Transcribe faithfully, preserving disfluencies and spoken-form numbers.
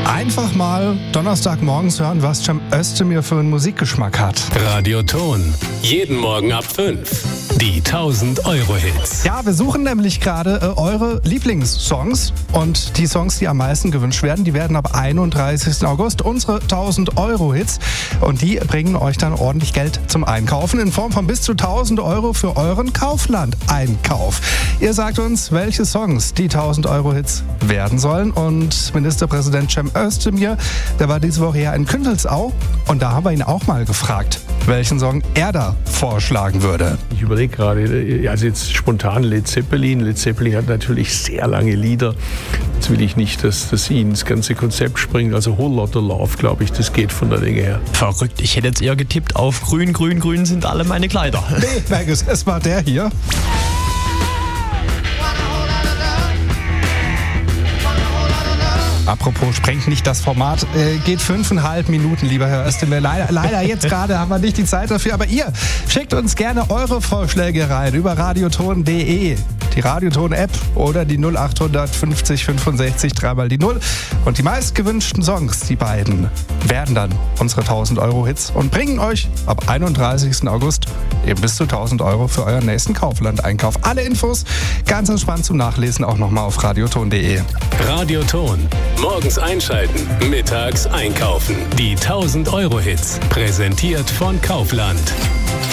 Einfach mal Donnerstagmorgens hören, was Cem Özdemir für einen Musikgeschmack hat. Radioton. Jeden Morgen ab fünf. Die tausend Euro Hits. Ja, wir suchen nämlich gerade äh, eure Lieblingssongs. Und die Songs, die am meisten gewünscht werden, die werden ab einunddreißigsten August unsere tausend Euro Hits. Und die bringen euch dann ordentlich Geld zum Einkaufen in Form von bis zu tausend Euro für euren Kaufland-Einkauf. Ihr sagt uns, welche Songs die tausend Euro Hits werden sollen. Und Ministerpräsident Cem Özdemir, der war diese Woche ja in Kündelsau. Und da haben wir ihn auch mal gefragt, welchen Song er da vorschlagen würde. Ich überlege gerade, also jetzt spontan Led Zeppelin. Led Zeppelin hat natürlich sehr lange Lieder. Jetzt will ich nicht, dass das ihnen das ganze Konzept springt. Also Whole Lotta Love, glaube ich, das geht von der Länge her. Verrückt, ich hätte jetzt eher getippt auf Grün, Grün, Grün sind alle meine Kleider. Nee, Magus, es war der hier. Apropos, sprengt nicht das Format, äh, geht fünfeinhalb Minuten, lieber Herr Özdemir. Leider, leider jetzt gerade haben wir nicht die Zeit dafür, aber ihr schickt uns gerne eure Vorschläge rein über radioton punkt de, die Radioton-App oder die null acht fünfzig fünfundsechzig dreimal die null. Und die meistgewünschten Songs, die beiden, werden dann unsere tausend Euro Hits und bringen euch ab einunddreißigsten August eben bis zu tausend Euro für euren nächsten Kaufland-Einkauf. Alle Infos ganz entspannt zum Nachlesen auch nochmal auf radioton punkt de. Radioton. Morgens einschalten, mittags einkaufen. Die tausend Euro Hits. Präsentiert von Kaufland.